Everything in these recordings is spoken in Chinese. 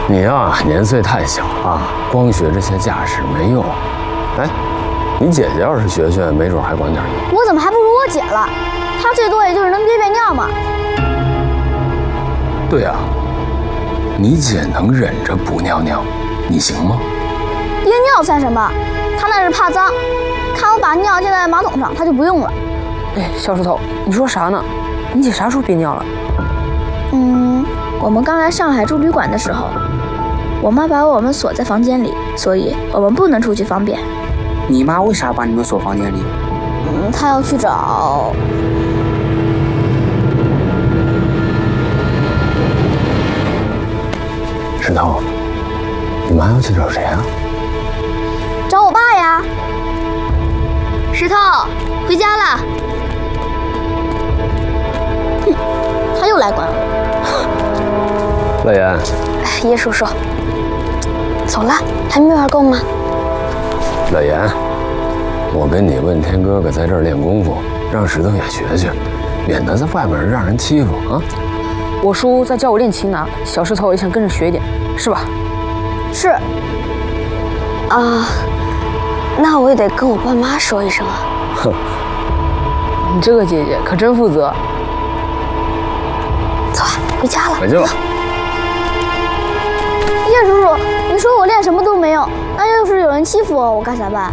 你呀，年岁太小啊，光学这些架势没用。哎，你姐姐要是学学，没准还管点用。 我怎么还不如我姐了？她最多也就是能憋憋尿嘛。 对啊，你姐能忍着不尿尿，你行吗？ 憋尿算什么？她那是怕脏，看我把尿溅在马桶上，她就不用了。 哎，小石头，你说啥呢？你姐啥时候憋尿了？ 我们刚来上海住旅馆的时候，我妈把我们锁在房间里，所以我们不能出去方便。 你妈为啥把你们锁房间里？ 她要去找…… 石头，你妈要去找谁啊？ 找我爸呀。石头，回家了。哼，他又来管我。 乐言， 叶叔叔，走了，还没玩够吗？ 乐言，我跟你问天哥哥在这儿练功夫，让石头也学学，免得在外面让人欺负啊。 我叔在教我练擒拿，小石头也想跟着学一点，是吧？ 是。那我也得跟我爸妈说一声啊。 哼， 你这个姐姐可真负责。 走啊，回家了。 回去吧。 叶叔叔，你说我练什么都没用，那要是有人欺负我，我该咋办？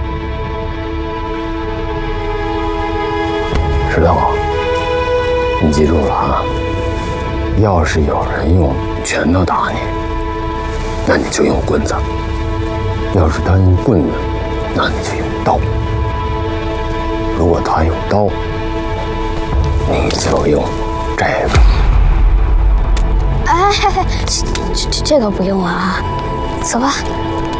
石头，你记住了啊！要是有人用拳头打你，那你就用棍子；要是他用棍子，那你就用刀；如果他用刀，你就用这个。 哎，这个不用了啊，走吧。